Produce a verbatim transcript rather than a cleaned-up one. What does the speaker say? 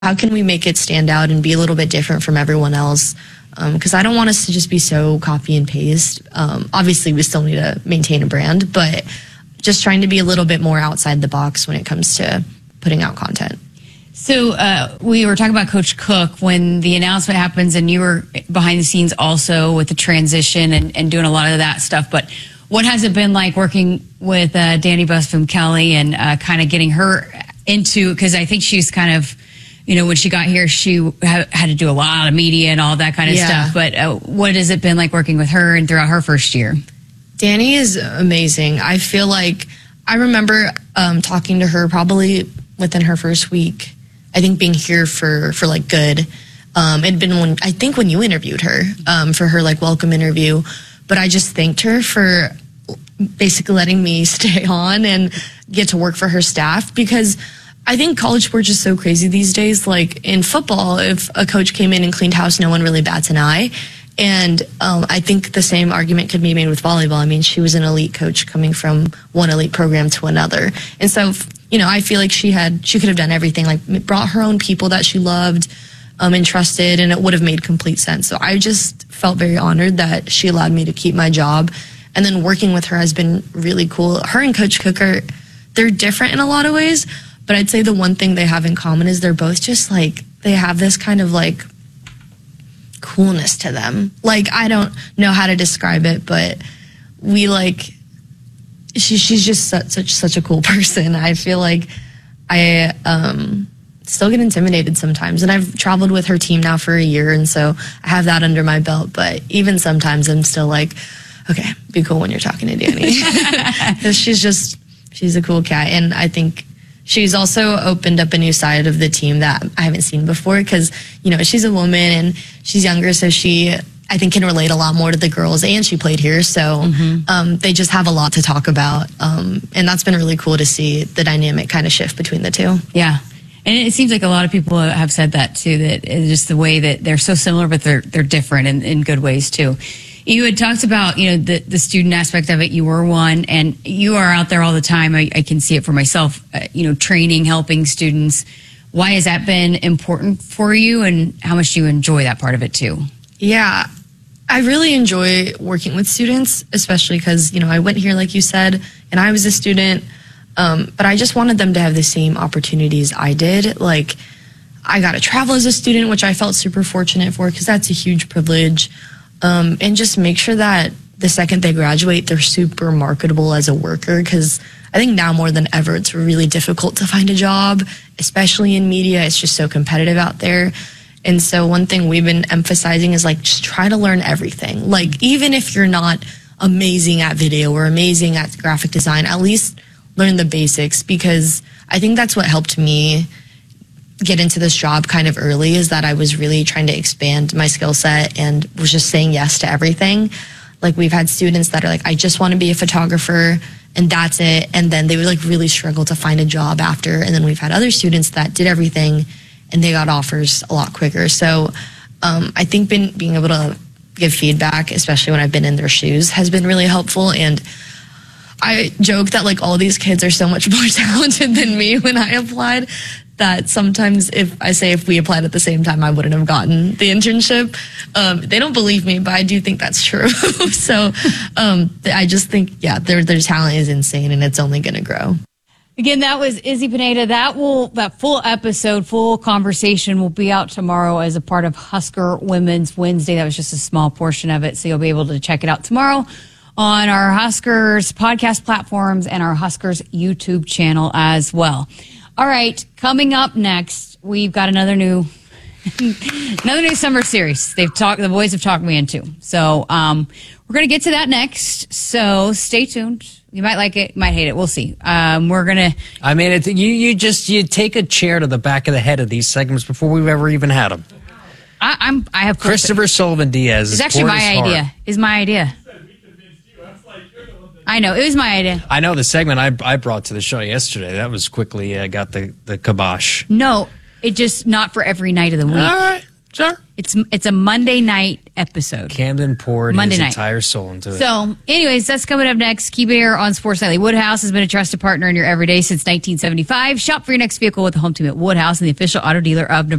how can we make it stand out and be a little bit different from everyone else? Because um, I don't want us to just be so copy and paste. Um, obviously, we still need to maintain a brand, but just trying to be a little bit more outside the box when it comes to putting out content. So uh, we were talking about Coach Cook when the announcement happens, and you were behind the scenes also with the transition and, and doing a lot of that stuff. But what has it been like working with uh, Danny Busby-Kelly and uh, kind of getting her into, because I think she's kind of, you know, when she got here, she ha- had to do a lot of media and all that kind of yeah. stuff. But uh, what has it been like working with her and throughout her first year? Danny is amazing. I feel like I remember um, talking to her probably within her first week. I think being here for, for like good. Um, it'd been when, I think when you interviewed her um, for her like welcome interview. But I just thanked her for basically letting me stay on and get to work for her staff, because I think college sports is so crazy these days. Like in football, if a coach came in and cleaned house, no one really bats an eye. And um, I think the same argument could be made with volleyball. I mean, she was an elite coach coming from one elite program to another. And so, you know, I feel like she had, she could have done everything, like brought her own people that she loved um, and trusted, and it would have made complete sense. So I just felt very honored that she allowed me to keep my job. And then working with her has been really cool. Her and Coach Cook are, they're different in a lot of ways, but I'd say the one thing they have in common is they're both just like, they have this kind of like coolness to them. Like, I don't know how to describe it, but we like, she, she's just such, such, such a cool person. I feel like I um, still get intimidated sometimes, and I've traveled with her team now for a year, and so I have that under my belt, but even sometimes I'm still like, okay, be cool when you're talking to Danny. Because she's just, she's a cool cat, and I think she's also opened up a new side of the team that I haven't seen before, because, you know, she's a woman and she's younger, so she, I think, can relate a lot more to the girls, and she played here, so mm-hmm. um, they just have a lot to talk about, um, and that's been really cool to see the dynamic kind of shift between the two. Yeah. And it seems like a lot of people have said that too, that it's just the way that they're so similar, but they're they're different in, in good ways too. You had talked about, you know, the, the student aspect of it. You were one, and you are out there all the time. I, I can see it for myself, uh, you know, training, helping students. Why has that been important for you, and how much do you enjoy that part of it too? Yeah, I really enjoy working with students, especially because, you know, I went here, like you said, and I was a student, um, but I just wanted them to have the same opportunities I did. Like, I got to travel as a student, which I felt super fortunate for, because that's a huge privilege. Um, and just make sure that the second they graduate, they're super marketable as a worker, because I think now more than ever, it's really difficult to find a job, especially in media. It's just so competitive out there. And so one thing we've been emphasizing is, like, just try to learn everything. Like, even if you're not amazing at video or amazing at graphic design, at least learn the basics, because I think that's what helped me get into this job kind of early, is that I was really trying to expand my skill set and was just saying yes to everything. Like, we've had students that are like, I just want to be a photographer, and that's it. And then they would like really struggle to find a job after. And then we've had other students that did everything and they got offers a lot quicker. So um, I think been, being able to give feedback, especially when I've been in their shoes, has been really helpful. And I joke that like all these kids are so much more talented than me when I applied, that sometimes if I say if we applied at the same time, I wouldn't have gotten the internship. Um, they don't believe me, but I do think that's true. So um, I just think, yeah, their their talent is insane, and it's only going to grow. Again, that was Izzy Pineda. That will that full episode, full conversation will be out tomorrow as a part of Husker Women's Wednesday. That was just a small portion of it, so you'll be able to check it out tomorrow on our Huskers podcast platforms and our Huskers YouTube channel as well. All right, coming up next, we've got another new another new summer series. They've talked, the boys have talked me into. So um, we're going to get to that next. So stay tuned. You might like it, might hate it. We'll see. Um, we're gonna. I mean, it, you you just you take a chair to the back of the head of these segments before we've ever even had them. I, I'm. I have Christopher Sullivan Diaz. It's actually my idea. Is my idea. I know, it was my idea. I know the segment I I brought to the show yesterday. That was quickly uh, got the the kibosh. No, it just not for every night of the week. All right. Sure. It's it's a Monday night episode. Camden poured Monday his night. entire soul into it. So, anyways, that's coming up next. Keep it here on Sports Nightly. Woodhouse has been a trusted partner in your everyday since nineteen seventy-five. Shop for your next vehicle with the home team at Woodhouse and the official auto dealer of Nebraska.